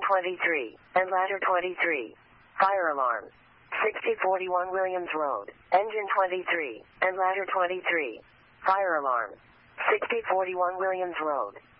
23, and ladder 23. Fire alarm. 6041 Williams Road. Engine 23, and ladder 23. Fire alarm. 6041 Williams Road.